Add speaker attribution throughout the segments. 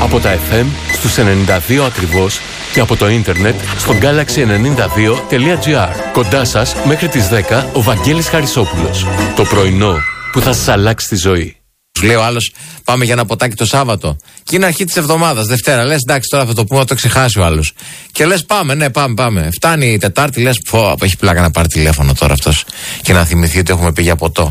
Speaker 1: Από τα FM στους 92 ακριβώς και από το ίντερνετ στο galaxy92.gr. Κοντά σας μέχρι τις 10 ο Βαγγέλης Χαρισόπουλος. Το πρωινό που θα σας αλλάξει τη ζωή.
Speaker 2: Λέει ο άλλος, πάμε για ένα ποτάκι το Σάββατο. Και είναι αρχή της εβδομάδας, Δευτέρα. Λες, εντάξει, τώρα θα το πούμε, θα το ξεχάσει ο άλλος. Και λες, πάμε, ναι, πάμε. Φτάνει η Τετάρτη, λες, έχει πλάκα να πάρει τηλέφωνο τώρα αυτός και να θυμηθεί ότι έχουμε πει για ποτό.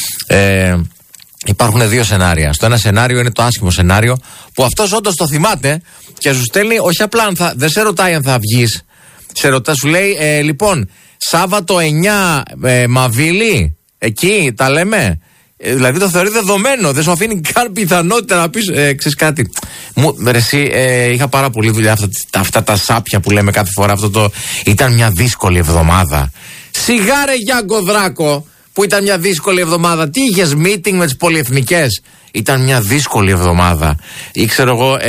Speaker 2: Υπάρχουν δύο σενάρια. Στο ένα σενάριο είναι το άσχημο σενάριο που αυτός όντως το θυμάται και σου στέλνει, όχι απλά δεν σε ρωτάει αν θα βγεις. Σε ρωτά, σου λέει, λοιπόν, Σάββατο 9 Μαβίλη, εκεί τα λέμε. Δηλαδή το θεωρεί δεδομένο, δεν σου αφήνει καν πιθανότητα να πεις, ξέρεις κάτι. Εσύ, είχα πάρα πολλή δουλειά αυτά τα σάπια που λέμε κάθε φορά. Ήταν μια δύσκολη εβδομάδα. Σιγάρε Γιάνκο Δράκο, που ήταν μια δύσκολη εβδομάδα. Τι είχες, meeting με τις πολυεθνικές? Ήταν μια δύσκολη εβδομάδα. Ή ξέρω εγώ,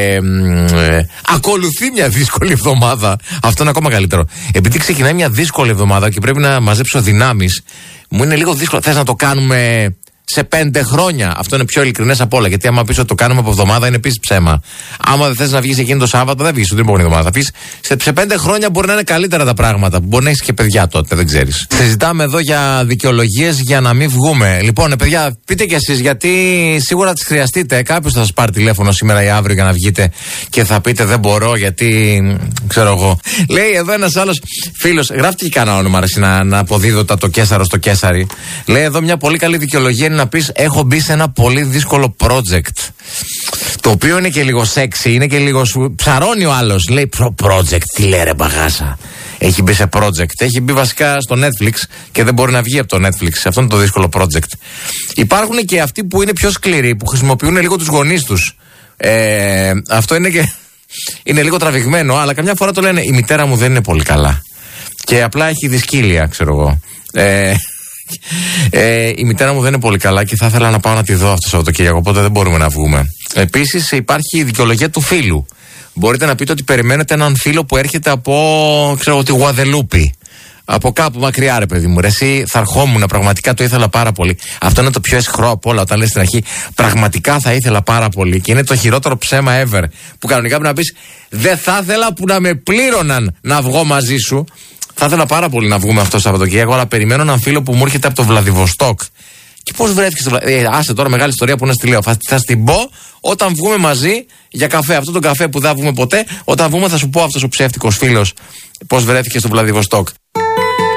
Speaker 2: ακολουθεί μια δύσκολη εβδομάδα. Αυτό είναι ακόμα καλύτερο. Επειδή ξεκινάει μια δύσκολη εβδομάδα και πρέπει να μαζέψω δυνάμεις, μου είναι λίγο δύσκολο. Θες να το κάνουμε σε 5 χρόνια? Αυτό είναι πιο ειλικρινές από όλα. Γιατί άμα πεις ότι το κάνουμε από εβδομάδα, είναι επίσης ψέμα. Άμα δεν θες να βγεις εκείνο το Σάββατο, δεν βγεις την επόμενη εβδομάδα. Θα πεις σε 5 χρόνια μπορεί να είναι καλύτερα τα πράγματα. Μπορεί να έχεις και παιδιά τότε, δεν ξέρεις. Συζητάμε εδώ για δικαιολογίες για να μην βγούμε. Λοιπόν, παιδιά, πείτε κι εσείς, γιατί σίγουρα τις χρειαστείτε. Κάποιος θα σας πάρει τηλέφωνο σήμερα ή αύριο για να βγείτε και θα πείτε δεν μπορώ, γιατί ξέρω εγώ. Λέει εδώ ένας άλλος φίλος, γράφτε και κανένα όνομα να αποδίδω το Κέσαρο στο Κέσαρι. Λέει εδώ μια πολύ καλή δικαιολογία είναι να πεις έχω μπει σε ένα πολύ δύσκολο project. Το οποίο είναι και λίγο σεξι, είναι και λίγο ψαρώνει ο άλλος. Λέει project, τι λέει ρε μπαγάσα. Έχει μπει σε project. Έχει μπει βασικά στο Netflix και δεν μπορεί να βγει από το Netflix. Αυτό είναι το δύσκολο project. Υπάρχουν και αυτοί που είναι πιο σκληροί, που χρησιμοποιούν λίγο τους γονείς τους. Αυτό είναι και είναι λίγο τραβηγμένο, αλλά καμιά φορά το λένε η μητέρα μου δεν είναι πολύ καλά. Και απλά έχει δυσκύλια, ξέρω εγώ. Η μητέρα μου δεν είναι πολύ καλά και θα ήθελα να πάω να τη δω αυτό το Σαββατοκύριακο, οπότε δεν μπορούμε να βγούμε. Επίσης υπάρχει η δικαιολογία του φίλου. Μπορείτε να πείτε ότι περιμένετε έναν φίλο που έρχεται από, ξέρω, τη Γουαδελούπη. Από κάπου μακριά, ρε παιδί μου. Ρε, εσύ θα ερχόμουν, πραγματικά το ήθελα πάρα πολύ. Αυτό είναι το πιο αισχρό από όλα. Όταν λες στην αρχή, πραγματικά θα ήθελα πάρα πολύ. Και είναι το χειρότερο ψέμα ever. Που κανονικά πρέπει να πεις, δεν θα ήθελα που να με πλήρωναν να βγω μαζί σου. Θα ήθελα πάρα πολύ να βγούμε αυτό το Σαββατοκύριακο, αλλά περιμένω έναν φίλο που μου έρχεται από το Βλαδιβοστόκ. Και πώς βρέθηκε στο Βλαδιβοστόκ? Άσε τώρα, μεγάλη ιστορία που να στη λέω. Θα στην πω όταν βγούμε μαζί για καφέ. Αυτό το καφέ που δεν θα βγούμε ποτέ, όταν βγούμε θα σου πω αυτός ο ψεύτικος φίλος πώς βρέθηκε στο Βλαδιβοστόκ.